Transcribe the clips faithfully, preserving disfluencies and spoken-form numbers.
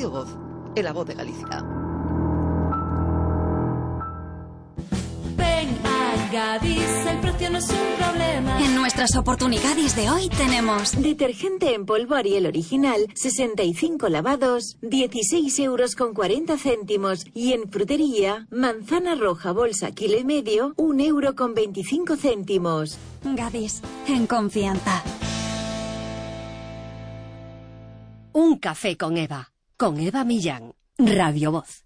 Radio Voz, en la Voz de Galicia. Gadis, el precio no es un problema. En nuestras oportunidades de hoy tenemos detergente en polvo Ariel original, sesenta y cinco lavados, dieciséis euros con cuarenta céntimos. Y en frutería, manzana roja bolsa kilo y medio, un euro con veinticinco céntimos. Gadis, en confianza. Un café con Eva, con Eva Millán, Radio Voz.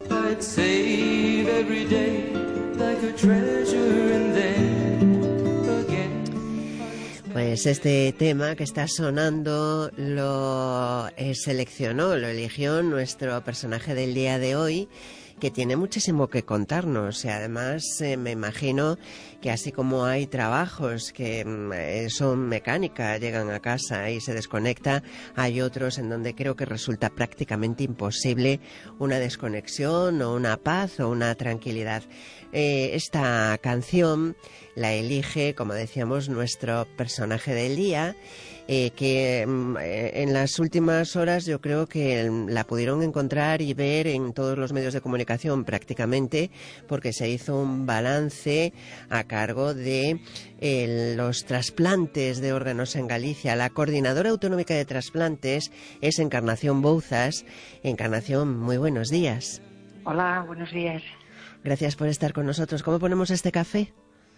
Pues este tema que está sonando lo eh, seleccionó, lo eligió nuestro personaje del día de hoy, que tiene muchísimo que contarnos y además eh, me imagino que así como hay trabajos que eh, son mecánica, llegan a casa y se desconecta, hay otros en donde creo que resulta prácticamente imposible una desconexión o una paz o una tranquilidad. Eh, esta canción la elige, como decíamos, nuestro personaje del día, eh, que eh, en las últimas horas yo creo que la pudieron encontrar y ver en todos los medios de comunicación prácticamente, porque se hizo un balance a cargo de eh, los trasplantes de órganos en Galicia. La coordinadora autonómica de trasplantes es Encarnación Bouzas. Encarnación, muy buenos días. Hola, buenos días. Gracias por estar con nosotros. ¿Cómo ponemos este café?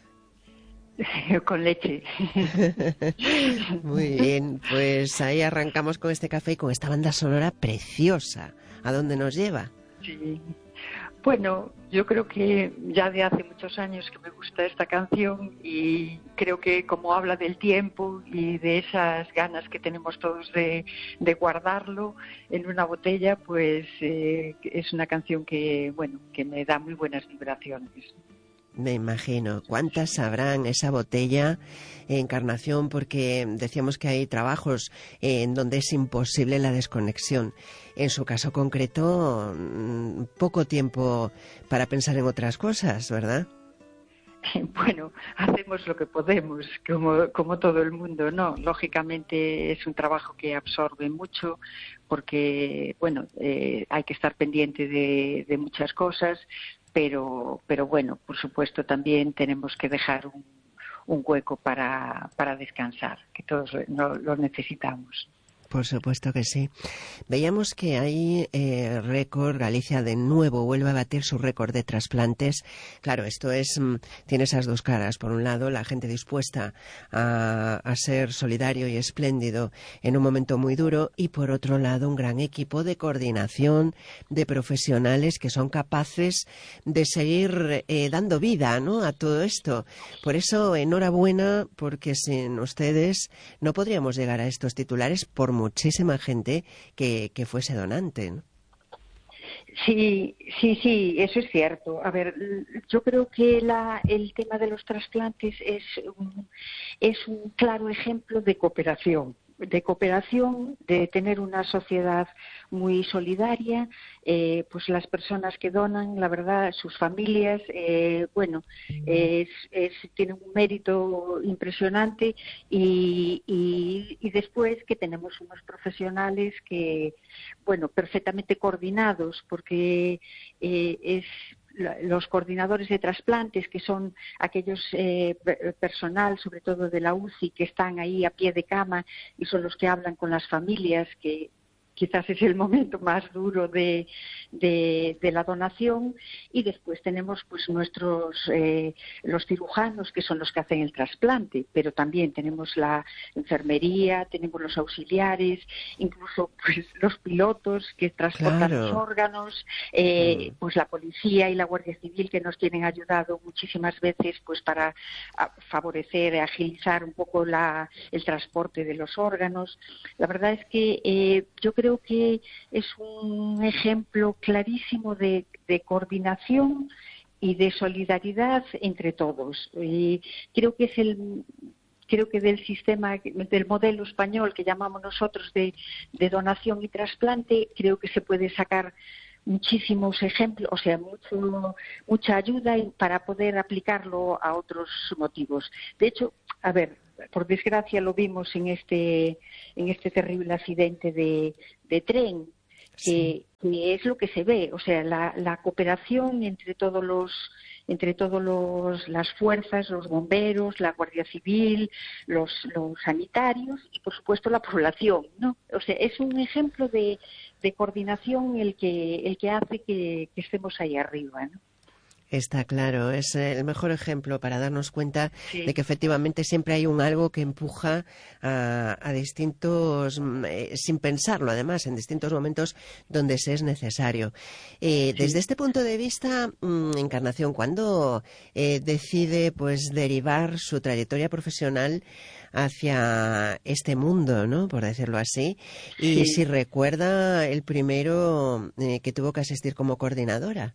Con leche. Muy bien, pues ahí arrancamos con este café y con esta banda sonora preciosa. ¿A dónde nos lleva? Sí. Bueno, yo creo que ya de hace muchos años que me gusta esta canción y creo que como habla del tiempo y de esas ganas que tenemos todos de, de guardarlo en una botella, pues eh, es una canción que, bueno, que me da muy buenas vibraciones. Me imagino. ¿Cuántas sabrán esa botella, Encarnación? Porque decíamos que hay trabajos en donde es imposible la desconexión. En su caso concreto, poco tiempo para pensar en otras cosas, ¿verdad? Bueno, hacemos lo que podemos, como, como todo el mundo, ¿no? Lógicamente es un trabajo que absorbe mucho porque, bueno, eh, hay que estar pendiente de, de muchas cosas, pero, pero bueno, por supuesto también tenemos que dejar un, un hueco para, para descansar, que todos lo, lo necesitamos. Por supuesto que sí. Veíamos que hay eh, récord, Galicia de nuevo vuelve a batir su récord de trasplantes. Claro, esto es tiene esas dos caras. Por un lado, la gente dispuesta a, a ser solidario y espléndido en un momento muy duro, y por otro lado, un gran equipo de coordinación de profesionales que son capaces de seguir eh, dando vida, ¿no?, a todo esto. Por eso, enhorabuena, porque sin ustedes no podríamos llegar a estos titulares por muchísima gente que, que fuese donante, ¿no? Sí, sí, sí, eso es cierto. A ver, yo creo que la, el tema de los trasplantes es un, es un claro ejemplo de cooperación. de cooperación, de tener una sociedad muy solidaria, eh, pues las personas que donan, la verdad, sus familias, eh, bueno, es, es, tienen un mérito impresionante y, y, y después que tenemos unos profesionales que, bueno, perfectamente coordinados, porque eh, es los coordinadores de trasplantes, que son aquellos eh, personal, sobre todo de la U C I, que están ahí a pie de cama y son los que hablan con las familias, que quizás es el momento más duro de, de, de la donación, y después tenemos pues nuestros eh, los cirujanos, que son los que hacen el trasplante, pero también tenemos la enfermería, tenemos los auxiliares, incluso pues los pilotos que transportan claro. los órganos, eh, mm. pues la policía y la Guardia Civil, que nos tienen ayudado muchísimas veces pues para favorecer, agilizar un poco la, el transporte de los órganos. La verdad es que eh, yo creo Creo que es un ejemplo clarísimo de, de coordinación y de solidaridad entre todos. Y creo que es el creo que del sistema, del modelo español que llamamos nosotros de, de donación y trasplante, creo que se puede sacar muchísimos ejemplos, o sea, mucho, mucha ayuda para poder aplicarlo a otros motivos. De hecho, a ver, por desgracia lo vimos en este en este terrible accidente de, de tren, que, que es lo que se ve, o sea, la, la cooperación entre todos los entre todos los las fuerzas, los bomberos, la Guardia Civil, los, los sanitarios y por supuesto la población, ¿no? O sea, es un ejemplo de, de coordinación el que el que hace que, que estemos ahí arriba, ¿no? Está claro, es el mejor ejemplo para darnos cuenta sí. de que efectivamente siempre hay un algo que empuja a, a distintos, eh, sin pensarlo además, en distintos momentos donde se es necesario. Eh, sí. Desde este punto de vista, mmm, Encarnación, ¿cuándo eh, decide pues derivar su trayectoria profesional hacia este mundo, ¿no? Por decirlo así? Y sí. si recuerda el primero eh, que tuvo que asistir como coordinadora.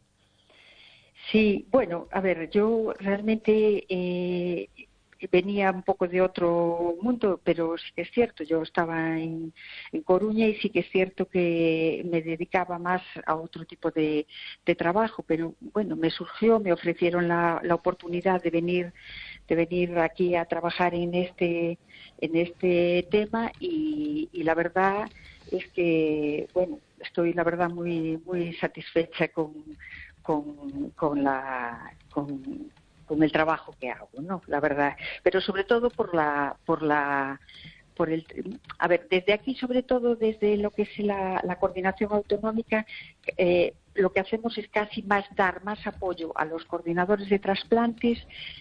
Sí, bueno, a ver, yo realmente eh, venía un poco de otro mundo, pero sí que es cierto, yo estaba en, en Coruña y sí que es cierto que me dedicaba más a otro tipo de, de trabajo, pero bueno, me surgió, me ofrecieron la, la oportunidad de venir, de venir aquí a trabajar en este, en este tema y, y la verdad es que, bueno, estoy la verdad muy, muy satisfecha con Con, con la con, con el trabajo que hago, ¿no? La verdad, pero sobre todo por la por la por el a ver, desde aquí sobre todo desde lo que es la, la coordinación autonómica, eh, lo que hacemos es casi más dar más apoyo a los coordinadores de trasplantes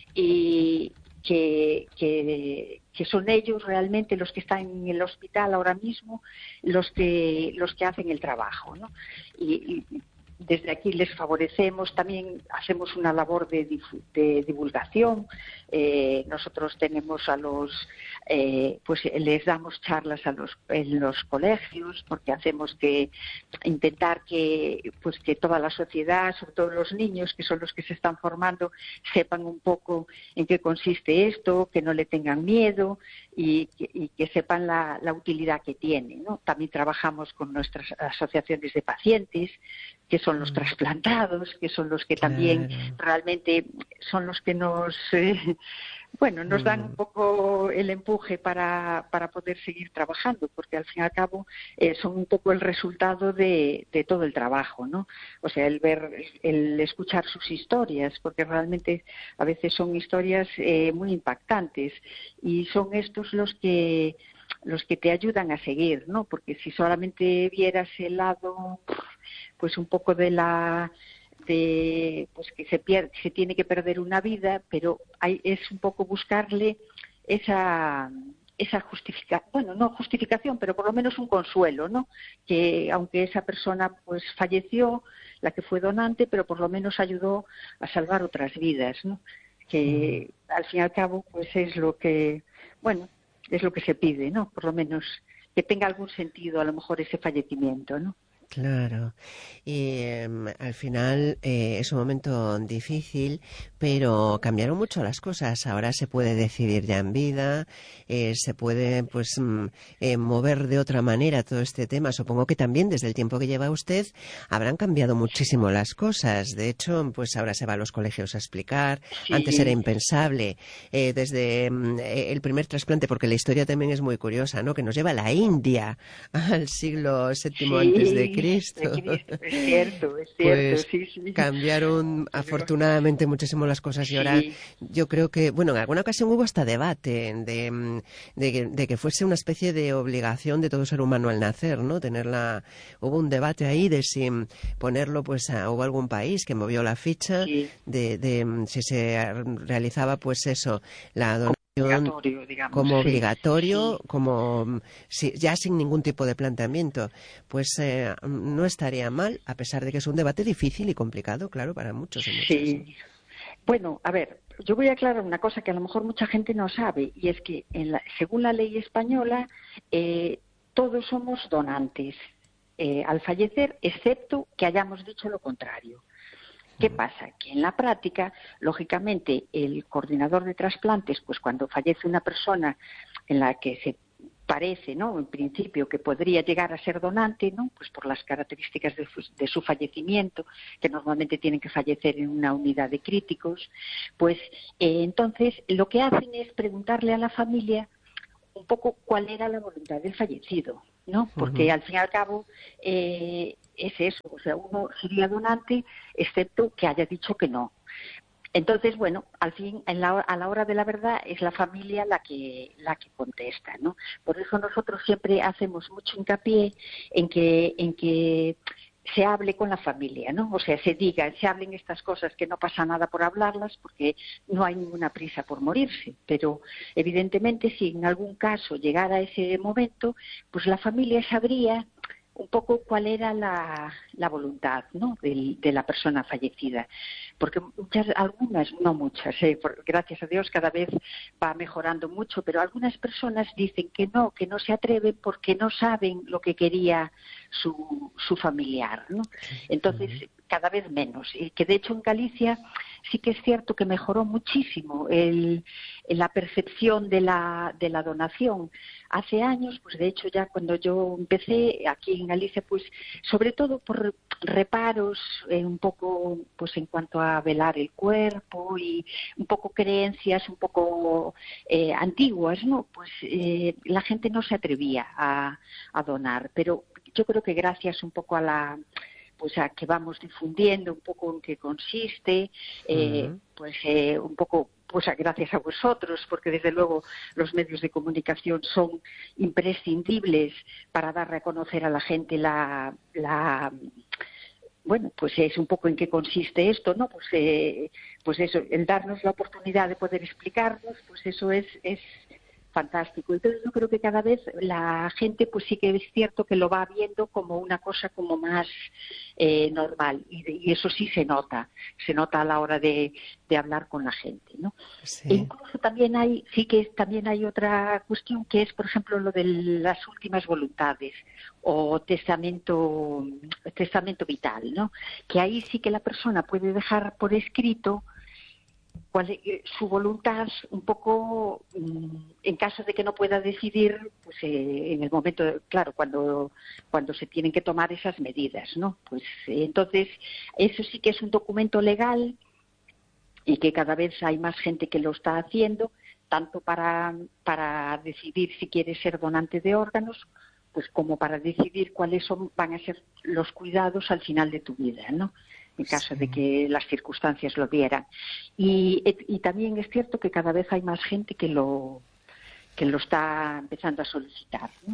y que, que, que son ellos realmente los que están en el hospital ahora mismo los que los que hacen el trabajo, ¿no? Y, y desde aquí les favorecemos, también hacemos una labor de, de divulgación. Eh, nosotros tenemos a los, eh, pues les damos charlas a los, en los colegios, porque hacemos que intentar que, pues que toda la sociedad, sobre todo los niños, que son los que se están formando, sepan un poco en qué consiste esto, que no le tengan miedo y, y que sepan la, la utilidad que tiene, ¿no? También trabajamos con nuestras asociaciones de pacientes, que son los trasplantados, que son los que claro. también realmente son los que nos, eh, bueno, nos dan un poco el empuje para, para poder seguir trabajando, porque al fin y al cabo eh, son un poco el resultado de, de todo el trabajo, ¿no? O sea, el ver, el escuchar sus historias, porque realmente a veces son historias eh, muy impactantes y son estos los que los que te ayudan a seguir, ¿no? Porque si solamente vieras el lado, pues un poco de la de pues que se pierde, se tiene que perder una vida, pero hay, es un poco buscarle esa esa justificación, bueno, no justificación, pero por lo menos un consuelo, ¿no? Que aunque esa persona pues falleció, la que fue donante, pero por lo menos ayudó a salvar otras vidas, ¿no? Que mm. al fin y al cabo pues es lo que, bueno, es lo que se pide, ¿no? Por lo menos que tenga algún sentido a lo mejor ese fallecimiento, ¿no? Claro, y eh, al final eh, es un momento difícil, pero cambiaron mucho las cosas. Ahora se puede decidir ya en vida, eh, se puede pues mm, eh, mover de otra manera todo este tema. Supongo que también desde el tiempo que lleva usted habrán cambiado muchísimo las cosas. De hecho, pues ahora se va a los colegios a explicar. Sí. Antes era impensable. Eh, desde mm, el primer trasplante, porque la historia también es muy curiosa, ¿no? Que nos lleva a la India al siglo séptimo sí. antes de Cristo. Cristo. Es cierto, es cierto, pues sí, sí. Cambiaron afortunadamente muchísimo las cosas y ahora sí. yo creo que, bueno, en alguna ocasión hubo hasta debate de, de, de que fuese una especie de obligación de todo ser humano al nacer, ¿no? Tenerla, hubo un debate ahí de si ponerlo, pues a, hubo algún país que movió la ficha sí. de, de si se realizaba, pues eso, la donación obligatorio, digamos, como sí, obligatorio, sí. como si, ya sin ningún tipo de planteamiento, pues eh, no estaría mal, a pesar de que es un debate difícil y complicado, claro, para muchos y muchas. Sí. Bueno, a ver, yo voy a aclarar una cosa que a lo mejor mucha gente no sabe, y es que en la, según la ley española, eh, todos somos donantes eh, al fallecer, excepto que hayamos dicho lo contrario. ¿Qué pasa? Que en la práctica, lógicamente, el coordinador de trasplantes, pues cuando fallece una persona en la que se parece, ¿no?, en principio que podría llegar a ser donante, ¿no?, pues por las características de, de su fallecimiento, que normalmente tienen que fallecer en una unidad de críticos, pues eh, entonces lo que hacen es preguntarle a la familia un poco cuál era la voluntad del fallecido. ¿no? Porque Uh-huh. al fin y al cabo eh, es eso, o sea, uno sería donante excepto que haya dicho que no. Entonces, bueno, al fin, en la, a la hora de la verdad es la familia la que la que contesta, ¿no? Por eso nosotros siempre hacemos mucho hincapié en que en que se hable con la familia, ¿no? O sea, se diga, se hablen estas cosas, que no pasa nada por hablarlas, porque no hay ninguna prisa por morirse. Pero, evidentemente, si en algún caso llegara ese momento, pues la familia sabría un poco cuál era la, la voluntad, ¿no?, de, de la persona fallecida, porque muchas, algunas, no muchas, eh, por, gracias a Dios cada vez va mejorando mucho, pero algunas personas dicen que no, que no se atreven porque no saben lo que quería su, su familiar, ¿no? Entonces, cada vez menos, y que de hecho en Galicia sí que es cierto que mejoró muchísimo el, la percepción de la, de la donación. Hace años, pues de hecho ya cuando yo empecé aquí en Galicia, pues sobre todo por reparos eh, un poco pues en cuanto a velar el cuerpo y un poco creencias un poco eh, antiguas, ¿no? Pues eh, la gente no se atrevía a, a donar, pero yo creo que gracias un poco a la pues a que vamos difundiendo un poco en qué consiste, eh, uh-huh. pues eh, un poco pues a, gracias a vosotros, porque desde luego los medios de comunicación son imprescindibles para dar a conocer a la gente la, la bueno, pues es un poco en qué consiste esto, ¿no? Pues eh, pues eso, el darnos la oportunidad de poder explicarnos, pues eso es es fantástico. Entonces yo creo que cada vez la gente pues sí que es cierto que lo va viendo como una cosa como más eh, normal y, de, y eso sí se nota, se nota a la hora de, de hablar con la gente, ¿no? Sí. E incluso también hay, sí que también hay otra cuestión que es, por ejemplo, lo de las últimas voluntades o testamento, testamento vital, ¿no? Que ahí sí que la persona puede dejar por escrito cuál es su voluntad, un poco en caso de que no pueda decidir, pues eh, en el momento, claro, cuando cuando se tienen que tomar esas medidas, ¿no? Pues eh, entonces eso sí que es un documento legal y que cada vez hay más gente que lo está haciendo, tanto para para decidir si quiere ser donante de órganos, pues como para decidir cuáles son van a ser los cuidados al final de tu vida, ¿no? En caso sí. de que las circunstancias lo dieran. Y, y también es cierto que cada vez hay más gente que lo que lo está empezando a solicitar, ¿no?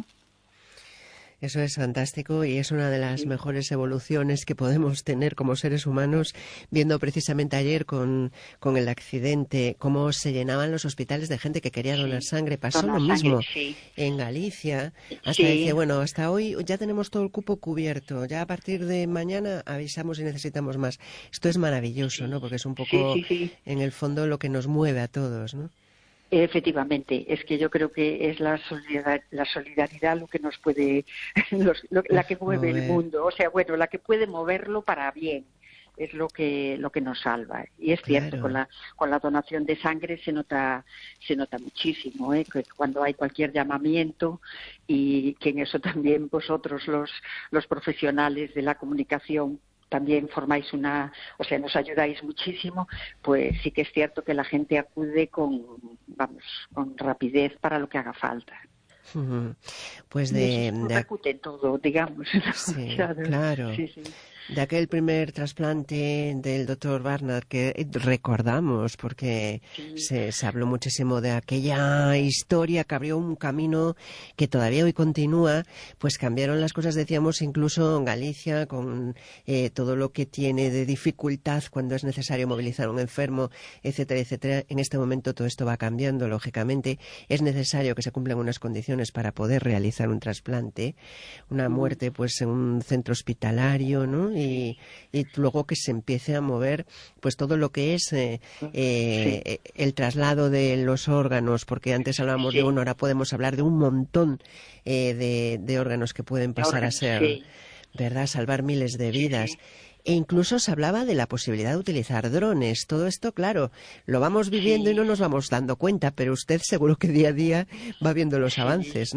Eso es fantástico y es una de las sí. mejores evoluciones que podemos tener como seres humanos, viendo precisamente ayer con, con el accidente cómo se llenaban los hospitales de gente que quería sí. donar sangre. Pasó donar lo mismo sangre, sí. en Galicia. Hasta sí. dice, bueno, hasta hoy ya tenemos todo el cupo cubierto, ya a partir de mañana avisamos si necesitamos más. Esto es maravilloso, ¿no? Porque es un poco, sí, sí, sí. en el fondo, lo que nos mueve a todos, ¿no? Efectivamente, es que yo creo que es la solidaridad, la solidaridad lo que nos puede, los, lo, la que mueve el mundo, o sea, bueno, la que puede moverlo para bien, es lo que lo que nos salva. Y es cierto, claro. con la con la donación de sangre se nota se nota muchísimo, ¿eh? Que cuando hay cualquier llamamiento y que en eso también vosotros los los profesionales de la comunicación también formáis una, o sea, nos ayudáis muchísimo, pues sí que es cierto que la gente acude con, vamos, con rapidez para lo que haga falta. Uh-huh. Pues de... Nos repercute en todo, digamos. Sí, claro. Sí, sí. De aquel primer trasplante del doctor Barnard que recordamos, porque sí. se, se habló muchísimo de aquella historia que abrió un camino que todavía hoy continúa, pues cambiaron las cosas, decíamos, incluso en Galicia, con eh, todo lo que tiene de dificultad cuando es necesario movilizar a un enfermo, etcétera, etcétera. En este momento todo esto va cambiando, lógicamente. Es necesario que se cumplan unas condiciones para poder realizar un trasplante, una muerte pues en un centro hospitalario, ¿no? Y, y luego que se empiece a mover pues todo lo que es eh, eh, sí. el traslado de los órganos, porque antes hablábamos sí. de uno, ahora podemos hablar de un montón eh, de, de órganos que pueden pasar órganos, a ser, sí. ¿verdad?, salvar miles de vidas. Sí, sí. E incluso se hablaba de la posibilidad de utilizar drones. Todo esto, claro, lo vamos viviendo sí. y no nos vamos dando cuenta, pero usted seguro que día a día va viendo los sí. avances, ¿no?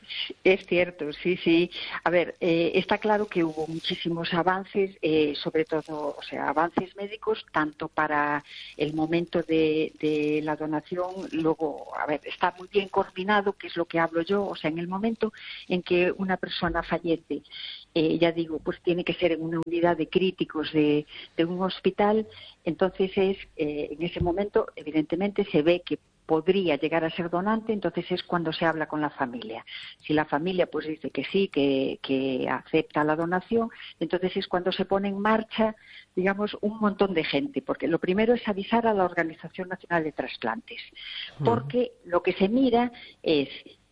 Es cierto, sí, sí. A ver, eh, está claro que hubo muchísimos avances, eh, sobre todo, o sea, avances médicos, tanto para el momento de, de la donación, luego, a ver, está muy bien coordinado, que es lo que hablo yo, o sea, en el momento en que una persona fallece, eh, ya digo, pues tiene que ser en una unidad de críticos de, de un hospital, entonces es, eh, en ese momento, evidentemente, se ve que podría llegar a ser donante, entonces es cuando se habla con la familia. Si la familia pues dice que sí, que, que acepta la donación, entonces es cuando se pone en marcha, digamos, un montón de gente, porque lo primero es avisar a la Organización Nacional de Trasplantes, porque uh-huh. lo que se mira es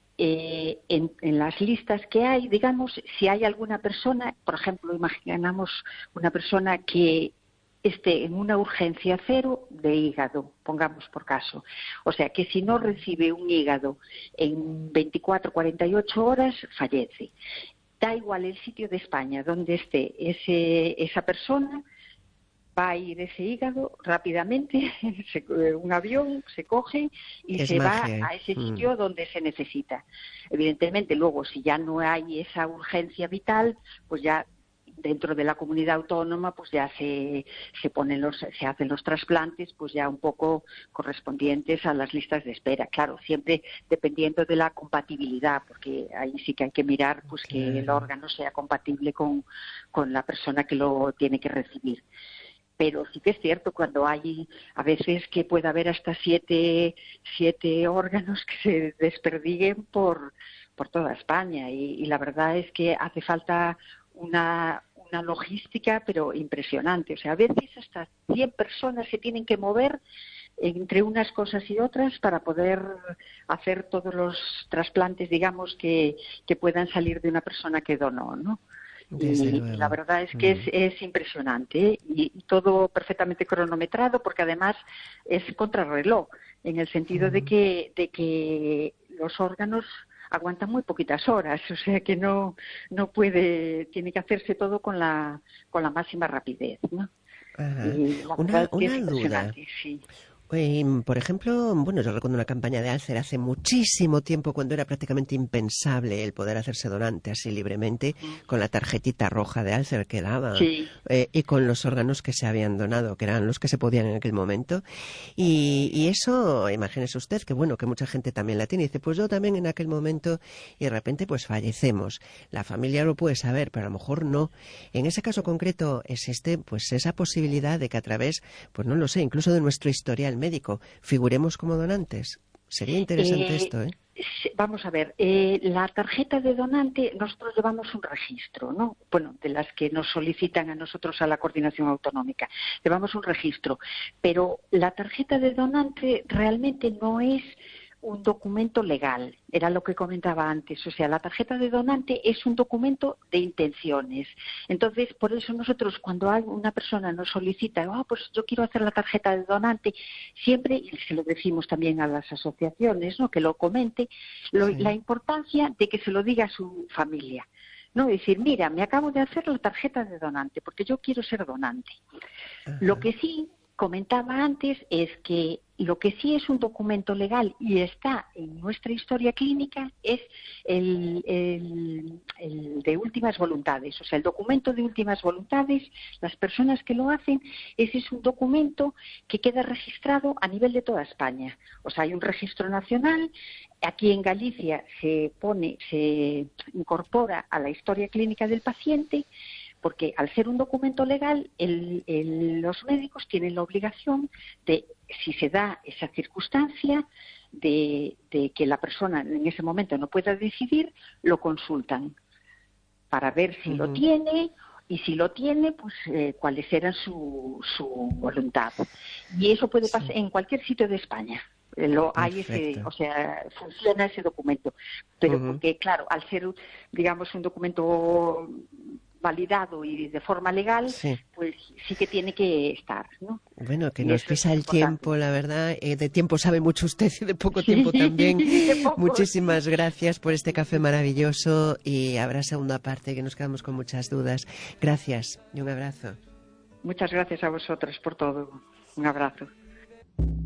eh, en, en las listas que hay, digamos, si hay alguna persona, por ejemplo, imaginamos una persona que esté en una urgencia cero de hígado, pongamos por caso. O sea, que si no recibe un hígado en veinticuatro, cuarenta y ocho horas, fallece. Da igual el sitio de España donde esté ese, esa persona, va a ir ese hígado rápidamente, se, un avión se coge y es se magia. va a ese sitio mm. donde se necesita. Evidentemente, luego, si ya no hay esa urgencia vital, pues ya dentro de la comunidad autónoma pues ya se se ponen los se hacen los trasplantes pues ya un poco correspondientes a las listas de espera, claro, siempre dependiendo de la compatibilidad, porque ahí sí que hay que mirar pues que el órgano sea compatible con con la persona que lo tiene que recibir. Pero sí que es cierto, cuando hay a veces que puede haber hasta siete siete órganos que se desperdiguen por por toda España y, y la verdad es que hace falta una, una logística pero impresionante. O sea, a veces hasta cien personas se tienen que mover entre unas cosas y otras para poder hacer todos los trasplantes, digamos, que, que puedan salir de una persona que donó, ¿no? Desde y luego. La verdad es que mm. es, es impresionante, ¿eh? y, y todo perfectamente cronometrado, porque además es contrarreloj, en el sentido mm. de que de que los órganos aguanta muy poquitas horas, o sea que no no puede, tiene que hacerse todo con la con la máxima rapidez, ¿no? Ajá. Y la una verdad es que una es duda. Sí. Eh, por ejemplo, bueno, yo recuerdo una campaña de Alcer hace muchísimo tiempo cuando era prácticamente impensable el poder hacerse donante así libremente, mm. con la tarjetita roja de Alcer que daba, sí. eh, y con los órganos que se habían donado, que eran los que se podían en aquel momento. Y, y eso, imagínese usted, que bueno, que mucha gente también la tiene. Y dice, pues yo también en aquel momento, y de repente pues fallecemos. La familia lo puede saber, pero a lo mejor no. En ese caso concreto existe pues esa posibilidad de que a través, pues no lo sé, incluso de nuestro historial médico, figuremos como donantes. Sería interesante eh, esto, ¿eh? Vamos a ver, eh, la tarjeta de donante, nosotros llevamos un registro, ¿no? Bueno, de las que nos solicitan a nosotros a la coordinación autonómica. Llevamos un registro, pero la tarjeta de donante realmente no es un documento legal, era lo que comentaba antes. O sea, la tarjeta de donante es un documento de intenciones. Entonces, por eso nosotros, cuando hay una persona nos solicita, oh, pues yo quiero hacer la tarjeta de donante, siempre, y se lo decimos también a las asociaciones, ¿no?, que lo comente, lo, sí. la importancia de que se lo diga a su familia. No, decir, mira, me acabo de hacer la tarjeta de donante, porque yo quiero ser donante. Ajá. Lo que sí comentaba antes es que lo que sí es un documento legal y está en nuestra historia clínica es el, el, el de últimas voluntades. O sea, el documento de últimas voluntades, las personas que lo hacen, ese es un documento que queda registrado a nivel de toda España. O sea, hay un registro nacional. Aquí en Galicia se pone, se incorpora a la historia clínica del paciente, porque al ser un documento legal, el, el, los médicos tienen la obligación de, si se da esa circunstancia, de, de que la persona en ese momento no pueda decidir, lo consultan para ver si uh-huh. lo tiene, y si lo tiene, pues eh, cuáles eran su, su voluntad. Y eso puede pasar sí. en cualquier sitio de España. Lo hay ese, o sea, funciona ese documento. Pero uh-huh. porque, claro, al ser, digamos, un documento validado y de forma legal, sí. pues sí que tiene que estar, ¿no? Bueno, que y nos pisa el tiempo, la verdad. Eh, de tiempo sabe mucho usted y de poco tiempo sí, también. Poco, Muchísimas sí. gracias por este café maravilloso y habrá segunda parte que nos quedamos con muchas dudas. Gracias y un abrazo. Muchas gracias a vosotros por todo. Un abrazo.